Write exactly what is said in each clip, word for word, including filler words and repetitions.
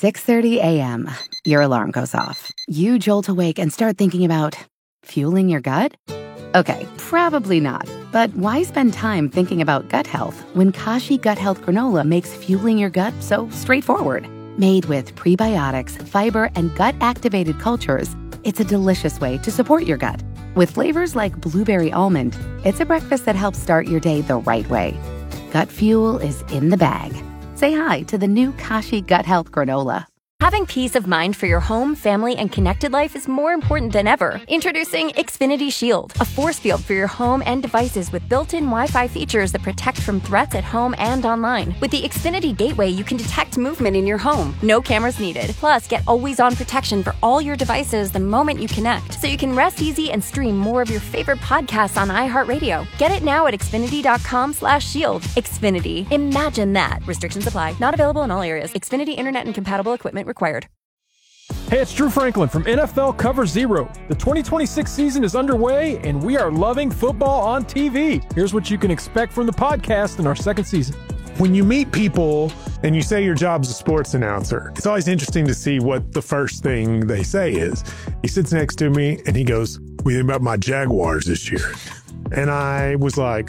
six thirty a.m., your alarm goes off. You jolt awake and start thinking about fueling your gut? Okay, probably not. But why spend time thinking about gut health when Kashi Gut Health Granola makes fueling your gut so straightforward? Made with prebiotics, fiber, and gut-activated cultures, it's a delicious way to support your gut. With flavors like blueberry almond, it's a breakfast that helps start your day the right way. Gut fuel is in the bag. Say hi to the new Kashi Gut Health Granola. Having peace of mind for your home, family, and connected life is more important than ever. Introducing Xfinity Shield, a force field for your home and devices with built-in Wi-Fi features that protect from threats at home and online. With the Xfinity Gateway, you can detect movement in your home. No cameras needed. Plus, get always-on protection for all your devices the moment you connect, so you can rest easy and stream more of your favorite podcasts on iHeartRadio. Get it now at Xfinity.com slash shield. Xfinity. Imagine that. Restrictions apply. Not available in all areas. Xfinity Internet and compatible equipment required. Hey, it's Drew Franklin from N F L Cover Zero. The twenty twenty-six season is underway, and we are loving football on T V. Here's what you can expect from the podcast in our second season. When you meet people and you say your job's a sports announcer, it's always interesting to see what the first thing they say is. He sits next to me, and he goes, "What do you think about my Jaguars this year?" And I was like,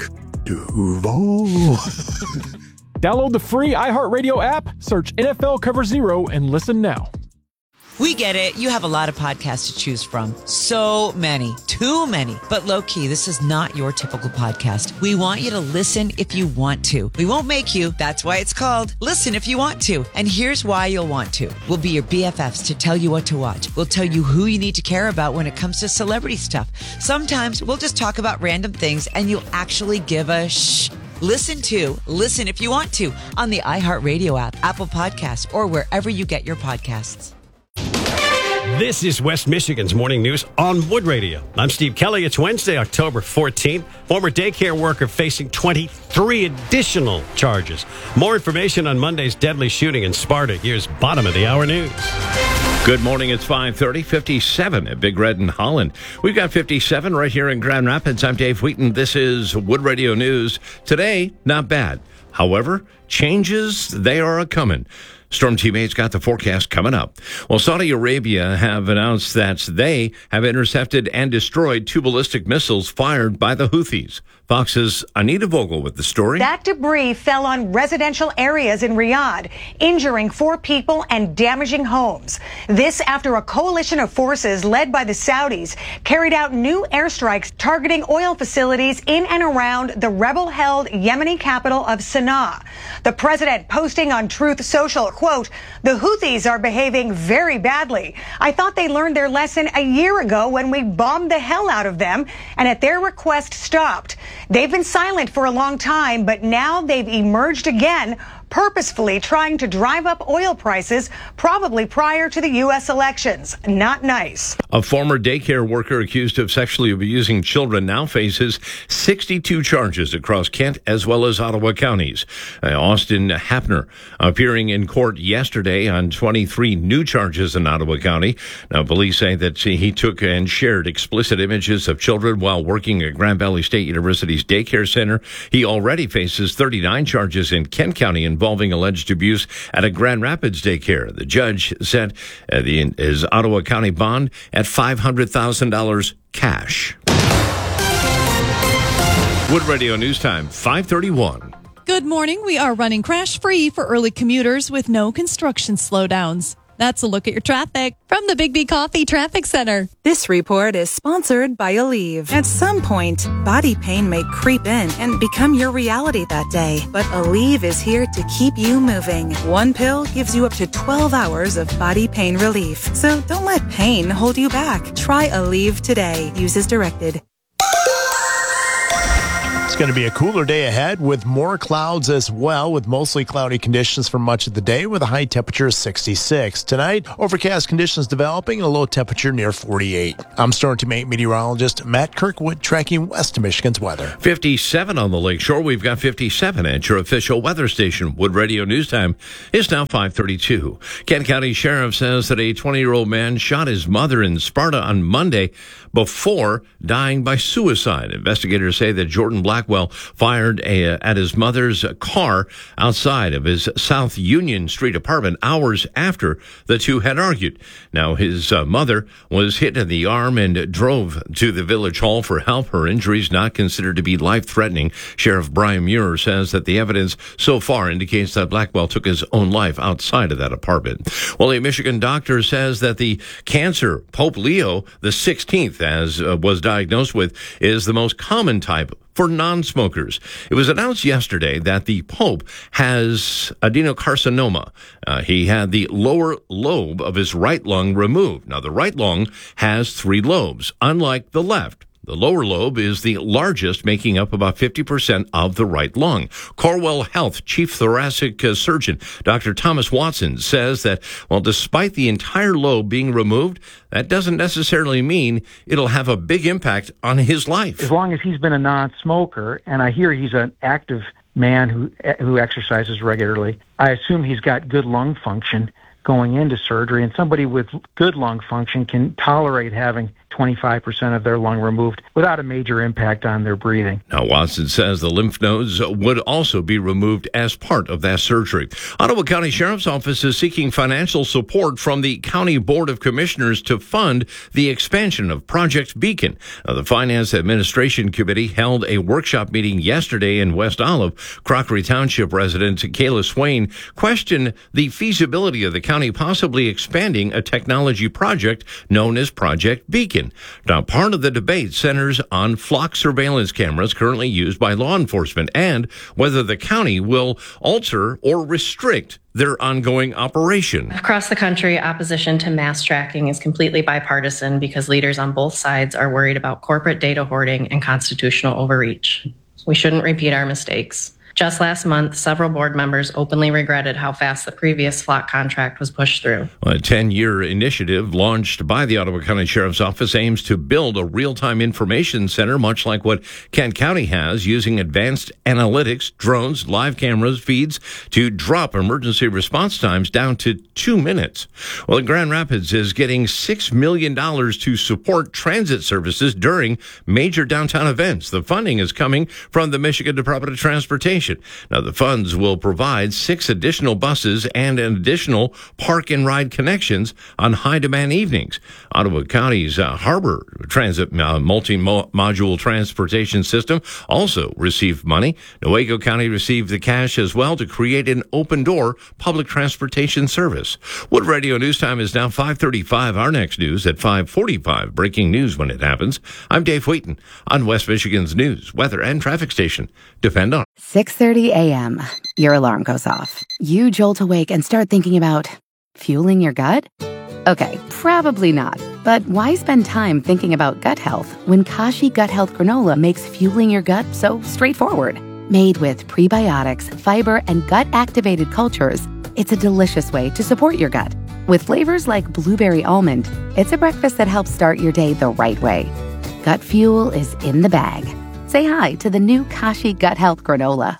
Duval. Download the free iHeartRadio app, search N F L Cover Zero, and listen now. We get it. You have a lot of podcasts to choose from. So many. Too many. But low-key, this is not your typical podcast. We want you to listen if you want to. We won't make you. That's why it's called Listen If You Want To. And here's why you'll want to. We'll be your B F Fs to tell you what to watch. We'll tell you who you need to care about when it comes to celebrity stuff. Sometimes we'll just talk about random things and you'll actually give a shh. Listen to Listen If You Want To on the iHeartRadio app, Apple Podcasts, or wherever you get your podcasts. This is West Michigan's Morning News on Wood Radio. I'm Steve Kelly. It's Wednesday, October fourteenth. Former daycare worker facing twenty-three additional charges. More information on Monday's deadly shooting in Sparta. Here's bottom of the hour news. Good morning. It's five thirty, fifty-seven at Big Red in Holland. We've got fifty-seven right here in Grand Rapids. I'm Dave Wheaton. This is Wood Radio News. Today, not bad. However, changes, they are a-coming. Storm Teammates got the forecast coming up. Well, Saudi Arabia have announced that they have intercepted and destroyed two ballistic missiles fired by the Houthis. Fox's Anita Vogel with the story. That debris fell on residential areas in Riyadh, injuring four people and damaging homes. This after a coalition of forces led by the Saudis carried out new airstrikes targeting oil facilities in and around the rebel-held Yemeni capital of Sana'a. The president posting on Truth Social, quote, "The Houthis are behaving very badly. I thought they learned their lesson a year ago when we bombed the hell out of them and at their request stopped. They've been silent for a long time, but now they've emerged again, purposefully trying to drive up oil prices, probably prior to the U S elections. Not nice." A former daycare worker accused of sexually abusing children now faces sixty-two charges across Kent as well as Ottawa counties. Uh, Austin Hapner appearing in court yesterday on twenty-three new charges in Ottawa County. Now, police say that he took and shared explicit images of children while working at Grand Valley State University's daycare center. He already faces thirty-nine charges in Kent County involving alleged abuse at a Grand Rapids daycare. The judge set uh, the, his Ottawa County bond at five hundred thousand dollars cash. Wood Radio News Time, five thirty-one. Good morning. We are running crash-free for early commuters with no construction slowdowns. That's a look at your traffic from the Big B Coffee Traffic Center. This report is sponsored by Aleve. At some point, body pain may creep in and become your reality that day. But Aleve is here to keep you moving. One pill gives you up to twelve hours of body pain relief. So don't let pain hold you back. Try Aleve today. Use as directed. It's going to be a cooler day ahead with more clouds as well, with mostly cloudy conditions for much of the day with a high temperature of sixty-six. Tonight, overcast conditions developing and a low temperature near forty-eight. I'm Storm Teammate meteorologist Matt Kirkwood tracking West Michigan's weather. fifty-seven on the lakeshore. We've got fifty-seven at your official weather station. Wood Radio News Time is now five thirty-two. Kent County Sheriff says that a twenty-year-old man shot his mother in Sparta on Monday before dying by suicide. Investigators say that Jordan Black Blackwell fired a, at his mother's car outside of his South Union Street apartment hours after the two had argued. Now, his uh, mother was hit in the arm and drove to the village hall for help. Her injuries not considered to be life-threatening. Sheriff Brian Muir says that the evidence so far indicates that Blackwell took his own life outside of that apartment. Well, a Michigan doctor says that the cancer Pope Leo the sixteenth, as uh, was diagnosed with, is the most common type for non-smokers. It was announced yesterday that the Pope has adenocarcinoma. Uh, he had the lower lobe of his right lung removed. Now, the right lung has three lobes, unlike the left. The lower lobe is the largest, making up about fifty percent of the right lung. Corewell Health Chief Thoracic Surgeon Doctor Thomas Watson says that, well, despite the entire lobe being removed, that doesn't necessarily mean it'll have a big impact on his life. As long as he's been a non-smoker, and I hear he's an active man who who exercises regularly, I assume he's got good lung function going into surgery, and somebody with good lung function can tolerate having twenty-five percent of their lung removed without a major impact on their breathing. Now, Watson says the lymph nodes would also be removed as part of that surgery. Ottawa County Sheriff's Office is seeking financial support from the County Board of Commissioners to fund the expansion of Project Beacon. Now, the Finance Administration Committee held a workshop meeting yesterday in West Olive. Crockery Township resident Kayla Swain questioned the feasibility of the county possibly expanding a technology project known as Project Beacon. Now, part of the debate centers on flock surveillance cameras currently used by law enforcement and whether the county will alter or restrict their ongoing operation. Across the country, opposition to mass tracking is completely bipartisan because leaders on both sides are worried about corporate data hoarding and constitutional overreach. We shouldn't repeat our mistakes. Just last month, several board members openly regretted how fast the previous flock contract was pushed through. A ten-year initiative launched by the Ottawa County Sheriff's Office aims to build a real-time information center, much like what Kent County has, using advanced analytics, drones, live cameras, feeds to drop emergency response times down to two minutes. Well, Grand Rapids is getting six million dollars to support transit services during major downtown events. The funding is coming from the Michigan Department of Transportation. Now, the funds will provide six additional buses and an additional park and ride connections on high-demand evenings. Ottawa County's uh, Harbor Transit uh, multi-module transportation system also received money. Newaygo County received the cash as well to create an open-door public transportation service. Wood Radio News Time is now five thirty-five. Our next news at five forty-five. Breaking news when it happens. I'm Dave Wheaton on West Michigan's news, weather, and traffic station. Depend on it. six thirty a.m. Your alarm goes off. You jolt awake and start thinking about fueling your gut? Okay, probably not. But why spend time thinking about gut health when Kashi Gut Health Granola makes fueling your gut so straightforward? Made with prebiotics, fiber, and gut-activated cultures, it's a delicious way to support your gut. With flavors like blueberry almond, it's a breakfast that helps start your day the right way. Gut fuel is in the bag. Say hi to the new Kashi Gut Health Granola.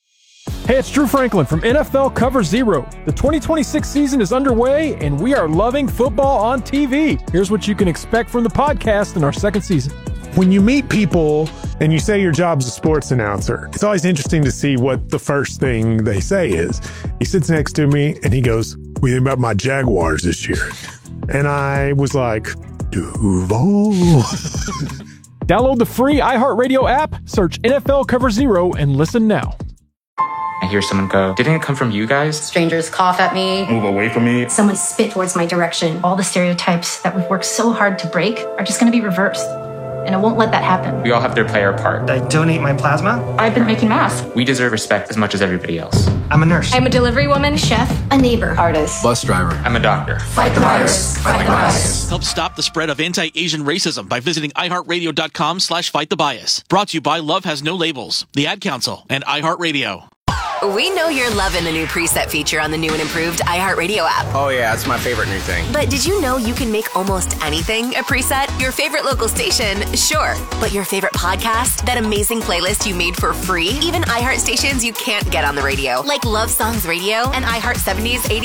Hey, it's Drew Franklin from N F L Cover Zero. The twenty twenty-six season is underway, and we are loving football on T V. Here's what you can expect from the podcast in our second season. When you meet people and you say your job's a sports announcer, it's always interesting to see what the first thing they say is. He sits next to me and he goes, "What do you think about my Jaguars this year?" And I was like, Duval. Download the free iHeartRadio app, search N F L Cover Zero, and listen now. I hear someone go, "Didn't it come from you guys?" Strangers cough at me. Move away from me. Someone spit towards my direction. All the stereotypes that we've worked so hard to break are just going to be reversed. And I won't let that happen. We all have to play our part. I donate my plasma. I've been making masks. We deserve respect as much as everybody else. I'm a nurse. I'm a delivery woman, chef, a neighbor, artist, bus driver. I'm a doctor. Fight the virus. Fight the bias. Help stop the spread of anti-Asian racism by visiting iHeartRadio.com slash fight the bias. Brought to you by Love Has No Labels, the Ad Council, and iHeartRadio. We know you're loving the new preset feature on the new and improved iHeartRadio app. Oh yeah, it's my favorite new thing. But did you know you can make almost anything a preset? Your favorite local station, sure. But your favorite podcast? That amazing playlist you made for free? Even iHeart stations you can't get on the radio, like Love Songs Radio and iHeart seventies, eighties,